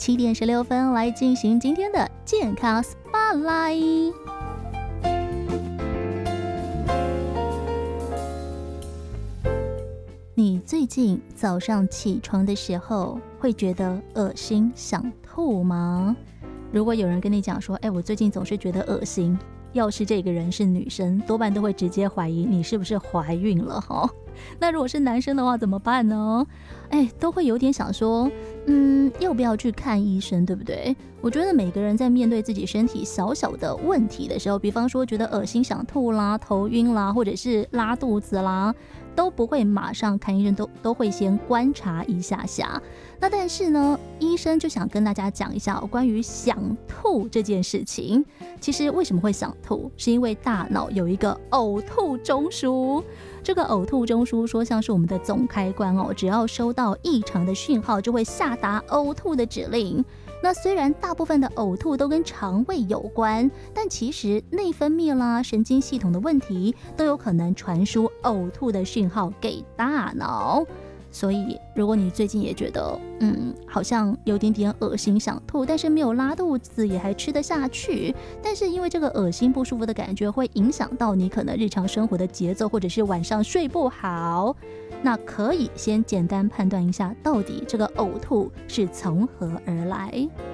7:16来进行今天的健康 Spotlight。你最近早上起床的时候会觉得恶心想吐吗？如果有人跟你讲说，我最近总是觉得恶心，要是这个人是女生，多半都会直接怀疑你是不是怀孕了齁。那如果是男生的话怎么办呢？都会有点想说，要不要去看医生，对不对？我觉得每个人在面对自己身体小小的问题的时候，比方说觉得恶心想吐啦、头晕啦，或者是拉肚子啦，都不会马上看医生，都会先观察一下下。那但是呢，医生就想跟大家讲一下关于想吐这件事情。其实为什么会想吐，是因为大脑有一个呕吐中枢。这个呕吐中枢说像是我们的总开关只要收到异常的讯号，就会下达呕吐的指令。那虽然大部分的呕吐都跟肠胃有关，但其实内分泌啦、神经系统的问题都有可能传输呕吐的讯号给大脑。所以如果你最近也觉得好像有点点恶心想吐，但是没有拉肚子也还吃得下去，但是因为这个恶心不舒服的感觉会影响到你可能日常生活的节奏，或者是晚上睡不好，那可以先简单判断一下到底这个呕吐是从何而来。